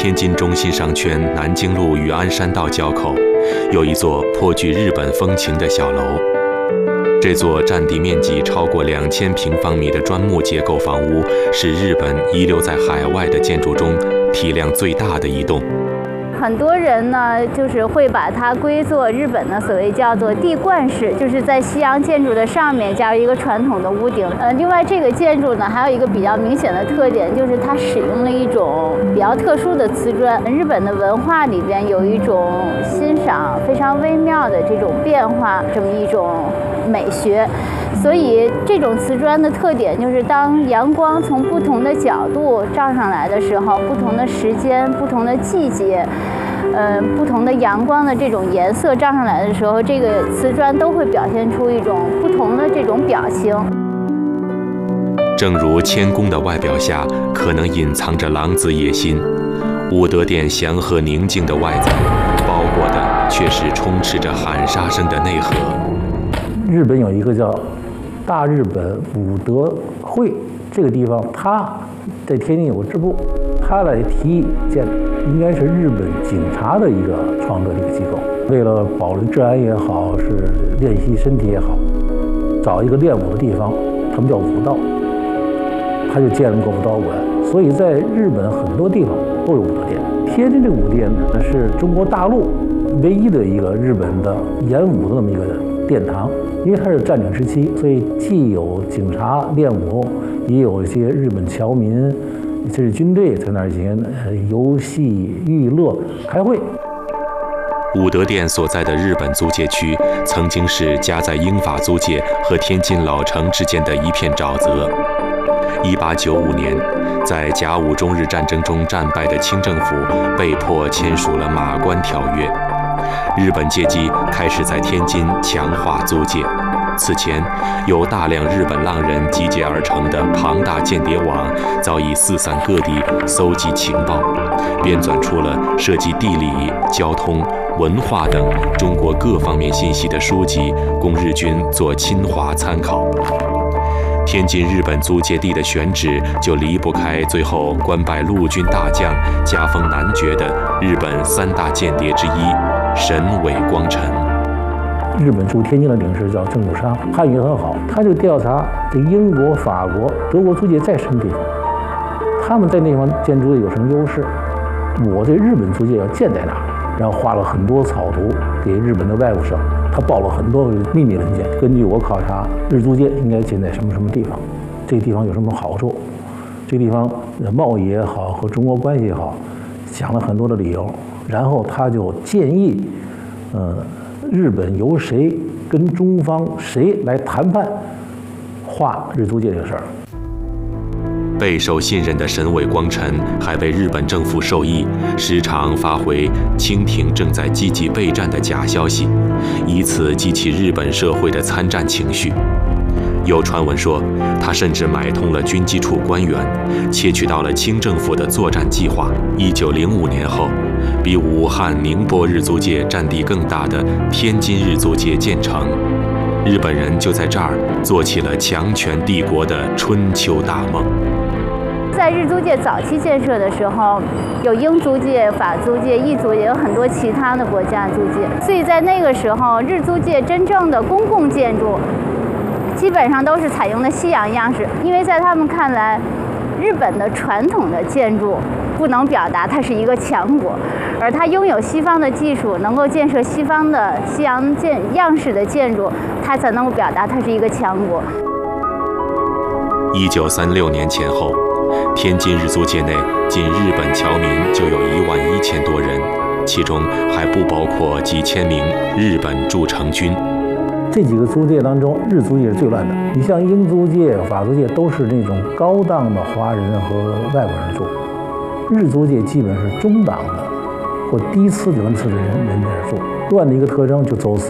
天津中心商圈南京路与鞍山道交口，有一座颇具日本风情的小楼。这座占地面积超过2000平方米的砖木结构房屋，是日本遗留在海外的建筑中体量最大的一栋。 很多人呢，就是会把它归作日本的所谓叫做地冠式，就是在西洋建筑的上面加入一个传统的屋顶。另外这个建筑呢，还有一个比较明显的特点，就是它使用了一种比较特殊的瓷砖。日本的文化里边有一种欣赏非常微妙的这种变化，这么一种美学。所以这种瓷砖的特点就是，当阳光从不同的角度照上来的时候，不同的时间、不同的季节，不同的阳光的这种颜色照上来的时候，这个瓷砖都会表现出一种不同的这种表情。 正如谦恭的外表下可能隐藏着狼子野心，武德殿祥和宁静的外在，包裹的却是充斥着喊杀声的内核。 日本有一个叫大日本武德会，这个地方它在天津有个支部，他来提议建，应该是日本警察的一个创设的一个机构，为了保证治安也好，是练习身体也好，找一个练武的地方，他们叫武道，他就建了个武道馆。所以在日本很多地方都有武德殿。天津这个武殿呢，是中国大陆唯一的一个日本的演武的那么一个殿堂。因为它是占领时期，所以既有警察练武，也有一些日本侨民，甚至军队在那儿进行游戏、娱乐、开会。 武德殿所在的日本租界区，曾经是夹在英法租界和天津老城之间的一片沼泽。1895年，在甲午中日战争中战败的清政府被迫签署了《马关条约》。日本借机开始在天津强化租界。此前，由大量日本浪人集结而成的庞大间谍网，早已四散各地搜集情报，编纂出了涉及地理、交通、文化等中国各方面信息的书籍，供日军做侵华参考。天津日本租界地的选址就离不开最后官拜陆军大将、加封男爵的日本3大间谍之一沈伟光臣。 日本驻天津的领事叫郑武商，汉语很好，他就调查这英国、法国、德国租界再深地方，他们在那方建筑有什么优势，我对日本租界要建在哪儿，然后画了很多草图给日本的外务省，他报了很多秘密文件，根据我考察，日租界应该建在什么什么地方，这个地方有什么好处，这个地方贸易也好和中国关系也好，讲了很多的理由，然后他就建议，日本由谁跟中方谁来谈判划日租界这个事儿。 备受信任的沈伟光臣还被日本政府授意，时常发回清廷正在积极备战的假消息，以此激起日本社会的参战情绪。有传闻说，他甚至买通了军机处官员，窃取到了清政府的作战计划。1905年后，比武汉、宁波日租界占地更大的天津日租界建成，日本人就在这儿做起了强权帝国的春秋大梦。 在日租界早期建设的时候，有英租界、法租界、意租界，有很多其他的国家租界。所以在那个时候，日租界真正的公共建筑基本上都是采用的西洋样式，因为在他们看来，日本的传统的建筑不能表达它是一个强国，而它拥有西方的技术，能够建设西方的西洋样式的建筑，它才能够表达它是一个强国。 1936年前后，天津日租界内仅日本侨民就有11000多人，其中还不包括几千名日本驻城军。 这几个租界当中，日租界是最乱的。你像英租界、法租界都是那种高档的华人和外国人住，日租界基本是中档的或低次轮次的人在这住。乱的一个特征就走私